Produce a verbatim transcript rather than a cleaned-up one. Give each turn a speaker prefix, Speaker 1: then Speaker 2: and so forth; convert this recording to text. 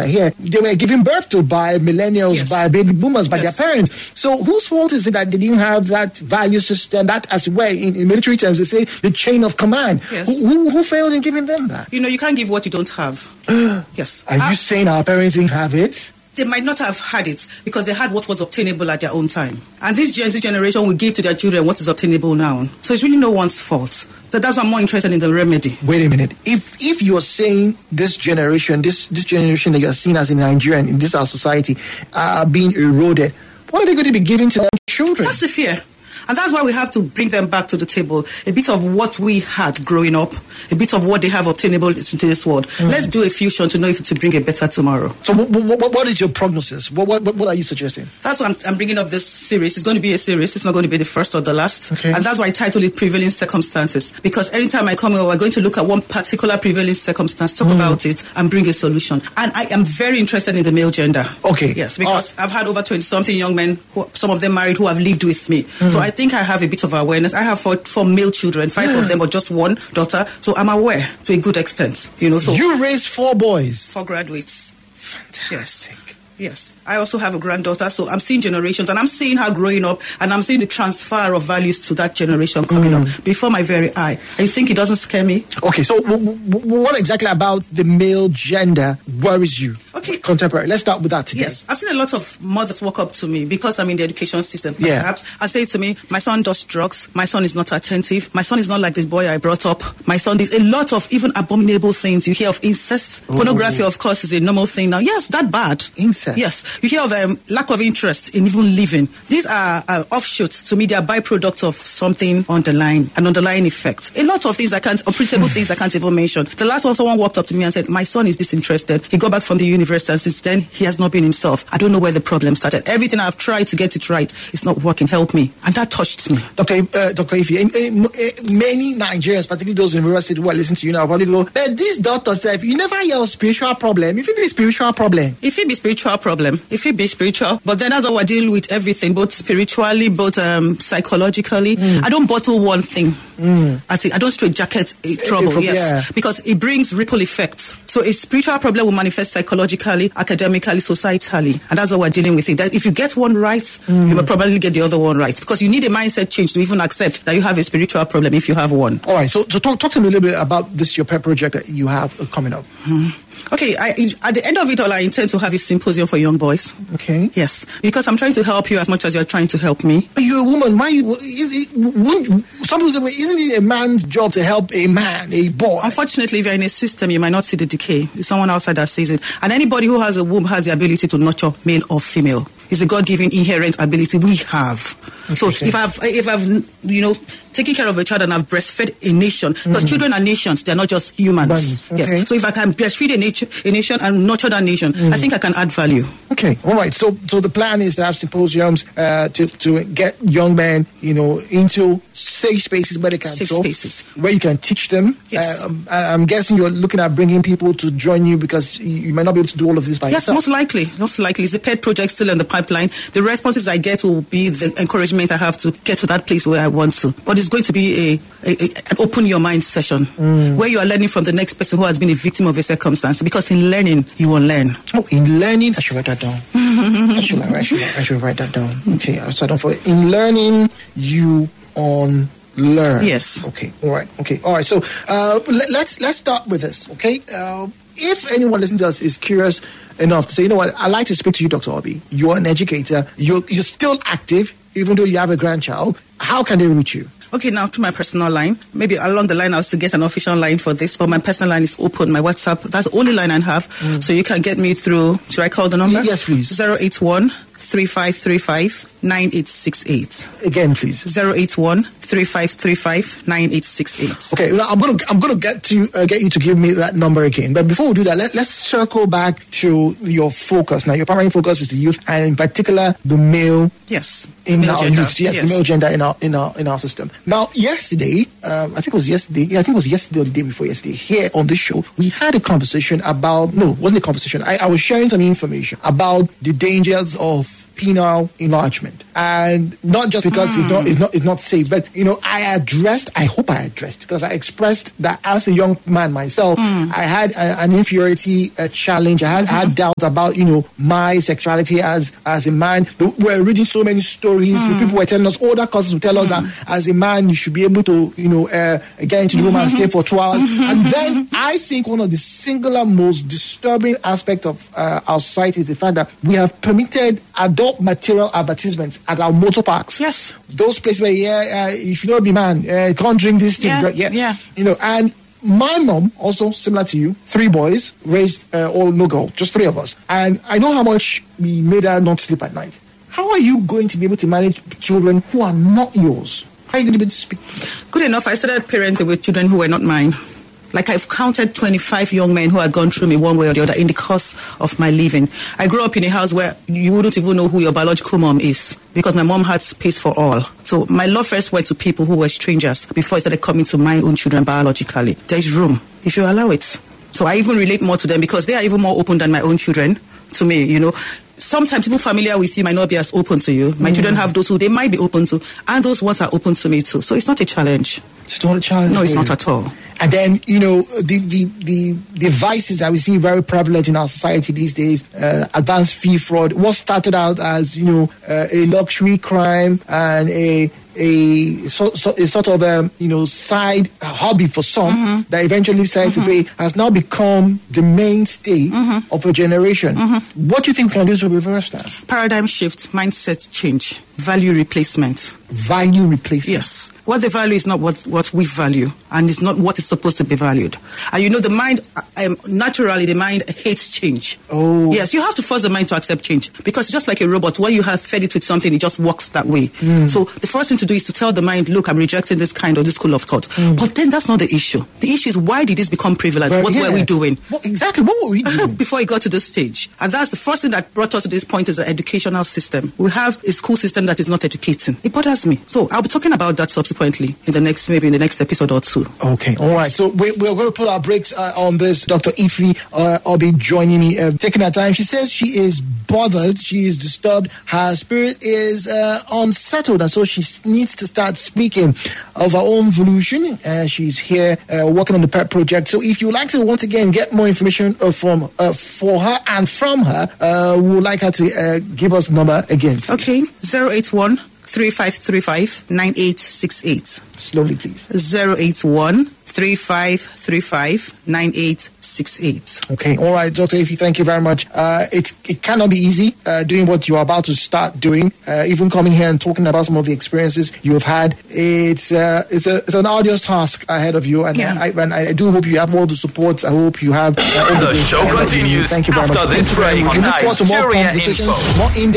Speaker 1: here, they were given birth to by millennials, yes. by baby boomers, by yes. their parents. So whose fault is it that they didn't have that value system, that as well, in, in military terms, they say the chain of command.
Speaker 2: Yes.
Speaker 1: Who, who, who failed in giving them that?
Speaker 2: You know, you can't give what you don't have. Yes.
Speaker 1: Are
Speaker 2: I,
Speaker 1: you saying our parents didn't have it?
Speaker 2: They might not have had it because they had what was obtainable at their own time. And this Gen Z generation will give to their children what is obtainable now. So it's really no one's fault. So that's why I'm more interested in the remedy.
Speaker 1: Wait a minute. If if you're saying this generation, this this generation that you're seeing as in Nigeria and in this our society are being eroded, what are they going to be giving to their children?
Speaker 2: That's the fear. And that's why we have to bring them back to the table. A bit of what we had growing up, a bit of what they have obtainable into this world. Mm. Let's do a fusion to know if to bring a better tomorrow.
Speaker 1: So what, what, what is your prognosis? What, what, what are you suggesting?
Speaker 2: That's why I'm, I'm bringing up this series. It's going to be a series. It's not going to be the first or the last.
Speaker 1: Okay.
Speaker 2: And that's why I titled it Prevailing Circumstances. Because anytime I come here, we're going to look at one particular prevailing circumstance, talk mm. about it, and bring a solution. And I am very interested in the male gender.
Speaker 1: Okay.
Speaker 2: Yes, because uh, I've had over twenty-something young men, who, some of them married, who have lived with me. Mm. So I think I have a bit of awareness. I have four, four male children, five yeah. of them, or just one daughter. So I'm aware to a good extent. You know, so
Speaker 1: you raised four boys,
Speaker 2: four graduates.
Speaker 1: Fantastic.
Speaker 2: Yes. Yes. I also have a granddaughter, so I'm seeing generations, and I'm seeing her growing up, and I'm seeing the transfer of values to that generation coming mm. up before my very eye. I think it doesn't scare me.
Speaker 1: Okay, so w- w- what exactly about the male gender worries you?
Speaker 2: Okay.
Speaker 1: Contemporary. Let's start with that today.
Speaker 2: Yes. I've seen a lot of mothers walk up to me because I'm in the education system, perhaps, yeah. and say to me, my son does drugs, my son is not attentive, my son is not like this boy I brought up, my son is a lot of even abominable things. You hear of incest. Oh. Pornography, of course, is a normal thing now. Yes, that bad.
Speaker 1: Incest.
Speaker 2: Yes. You hear of um, lack of interest in even living. These are uh, offshoots. To me, they are byproducts of something underlying, an underlying effect. A lot of things I can't, operable things I can't even mention. The last one, someone walked up to me and said, my son is disinterested. He got back from the university, and since then, he has not been himself. I don't know where the problem started. Everything I've tried to get it right, it's not working. Help me. And that touched me.
Speaker 1: Doctor Uh, Doctor Ife, uh, uh, many Nigerians, particularly those in rural cities who are listening to you now, probably go, but this doctor said, you never hear of spiritual problem. If it be a spiritual problem.
Speaker 2: If it be spiritual problem, if it be spiritual, but then that's what we're dealing with everything, both spiritually, both um, psychologically. Mm. I don't bottle one thing. Mm. I think I don't straight jacket a trouble, a, a, yes, yeah. because it brings ripple effects. So a spiritual problem will manifest psychologically, academically, societally, and that's what we're dealing with. It. That if you get one right, mm. you will probably get the other one right, because you need a mindset change to even accept that you have a spiritual problem if you have one.
Speaker 1: All right, so, so talk, talk to me a little bit about this, your pet project that you have uh, coming up.
Speaker 2: Mm. Okay, I, at the end of it all, I intend to have a symposium for young boys.
Speaker 1: Okay.
Speaker 2: Yes, because I'm trying to help you as much as you're trying to help me.
Speaker 1: But you're a woman. Why? You, is it, wouldn't, some people say, isn't it a man's job to help a man, a boy?
Speaker 2: Unfortunately, if you're in a system, you might not see the decay. It's someone outside that sees it. And anybody who has a womb has the ability to nurture, male or female. It's a God-given inherent ability we have. So if I've, if I've, you know, taken care of a child and I've breastfed a nation, because mm-hmm. children are nations, they're not just humans. Okay. Yes. So if I can breastfeed a, nation, a nation and nurture that nation, mm. I think I can add value.
Speaker 1: Okay. All right. So, so the plan is to have symposiums uh, to to get young men, you know, into safe spaces where they can
Speaker 2: safe
Speaker 1: talk,
Speaker 2: spaces
Speaker 1: where you can teach them.
Speaker 2: Yes.
Speaker 1: Uh, I'm guessing you're looking at bringing people to join you because you might not be able to do all of this by
Speaker 2: yes,
Speaker 1: yourself.
Speaker 2: Yes, most likely. Most likely. It's a pet project still in the pipeline. The responses I get will be the encouragement I have to get to that place where I want to. But it's going to be a, a, a an open your mind session mm. where you are learning from the next person who has been a victim of a circumstance. Because in learning, you will learn.
Speaker 1: Oh, in learning, I should write that down. I, should, I, should, I should write that down. Okay, I'll start off for it. In learning, you on learn.
Speaker 2: Yes.
Speaker 1: Okay. All right. Okay. All right. So uh, let, let's let's start with this. Okay. Uh, if anyone listening to us is curious enough to say, you know what, I'd like to speak to you, Doctor Obi. You're an educator. You're you're still active, even though you have a grandchild. How can they reach you?
Speaker 2: Okay, now to my personal line. Maybe along the line I'll still get an official line for this, but my personal line is open. My WhatsApp, that's the only line I have. Mm. So you can get me through. Should I call the number?
Speaker 1: Yes, please.
Speaker 2: zero eight one, three five three five, nine eight six eight.
Speaker 1: Again, please.
Speaker 2: zero eight one, three five three five, nine eight six eight.
Speaker 1: Okay, I'm gonna I'm gonna get to uh, get you to give me that number again. But before we do that, let, let's circle back to your focus. Now, your primary focus is the youth, and in particular, the male.
Speaker 2: Yes.
Speaker 1: In
Speaker 2: male
Speaker 1: our
Speaker 2: gender.
Speaker 1: youth, yes, yes, the male gender in our in our in our system. Now, yesterday, um, I think it was yesterday. Yeah, I think it was yesterday or the day before yesterday. Here on this show, we had a conversation about no, it wasn't a conversation. I, I was sharing some information about the dangers of penile enlargement. boyfriend, and not just because mm. it's not it's not it's not safe, but you know, I addressed. I hope I addressed because I expressed that as a young man myself, mm. I had a, an inferiority uh, challenge. I had, mm-hmm. I had doubts about you know my sexuality as as a man. We're reading so many stories. Mm. People were telling us, older cousins would tell us mm. that as a man you should be able to you know uh, get into the room and stay for two hours. And then I think one of the singular most disturbing aspect of uh, our society is the fact that we have permitted adult material advertisements at our motor parks.
Speaker 2: Yes.
Speaker 1: Those places where, yeah, uh, if you don't be man, uh, can't drink this thing.
Speaker 2: Yeah,
Speaker 1: yeah.
Speaker 2: yeah.
Speaker 1: You know, and my mom, also similar to you, three boys, raised uh, all no girl, just three of us. And I know how much we made her not sleep at night. How are you going to be able to manage children who are not yours? How are you going to be able to speak?
Speaker 2: Good enough, I started parenting with children who were not mine. Like I've counted twenty-five young men who had gone through me one way or the other in the course of my living. I grew up in a house where you wouldn't even know who your biological mom is because my mom had space for all. So my love first went to people who were strangers before it started coming to my own children biologically. There's room if you allow it. So I even relate more to them because they are even more open than my own children to me, you know. Sometimes people familiar with you might not be as open to you. My mm. children have those who they might be open to, and those ones are open to me too. So it's not a challenge.
Speaker 1: It's not a challenge.
Speaker 2: No, it's not at all.
Speaker 1: And then, you know, the, the, the, the vices that we see very prevalent in our society these days, uh, advanced fee fraud, what started out as, you know, uh, a luxury crime and a a, so, so, a sort of, um, you know, side hobby for some mm-hmm. that eventually decided mm-hmm. to pay has now become the mainstay mm-hmm. of a generation. Mm-hmm. What do you think we can do to reverse that?
Speaker 2: Paradigm shift, mindset change, value replacement.
Speaker 1: Value replacement?
Speaker 2: Yes. What they value is not what, what we value, and it's not what is supposed to be valued. And you know, the mind, um, naturally, the mind hates change.
Speaker 1: Oh.
Speaker 2: Yes, you have to force the mind to accept change because it's just like a robot. When you have fed it with something, it just works that way. Mm. So the first thing to do is to tell the mind, look, I'm rejecting this kind of this school of thought. Mm. But then that's not the issue. The issue is, why did this become prevalent? Well, what yeah. were we doing?
Speaker 1: Well, exactly, what were we doing?
Speaker 2: Before it got to this stage. And that's the first thing that brought us to this point is the educational system. We have a school system that is not educating. It bothers me. So I'll be talking about that subsequently in the next, maybe in the next episode or two.
Speaker 1: Okay, all right. So we, we're going to put our brakes uh, on this. Doctor Ife uh, will be joining me, uh, taking her time. She says she is bothered, she is disturbed, her spirit is uh, unsettled, and so she needs to start speaking of her own evolution. Uh, she's here uh, working on the PEP project. So if you would like to once again get more information uh, from uh, for her and from her, uh, we would like her to uh, give us the number again.
Speaker 2: Okay, zero eight one three five three five nine eight six eight.
Speaker 1: Slowly, please.
Speaker 2: zero eight one three five three five nine eight six eight.
Speaker 1: Okay, all right, Doctor Ife, thank you very much. Uh, it it cannot be easy uh, doing what you are about to start doing. Uh, even coming here and talking about some of the experiences you have had, it's uh, it's a it's an arduous task ahead of you, and yeah. I, and I do hope you have all the support. I hope you have. Uh,
Speaker 3: the show continues.
Speaker 1: Thank you very
Speaker 3: after
Speaker 1: much.
Speaker 3: this break.
Speaker 1: We look forward to more conversations, more in-depth.